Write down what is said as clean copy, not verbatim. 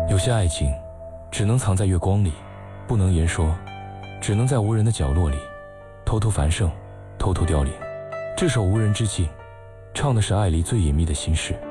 有些爱情只能藏在月光里，不能言说，只能在无人的角落里偷偷繁盛，偷偷凋零。这首无人之境唱的是爱里最隐秘的心事。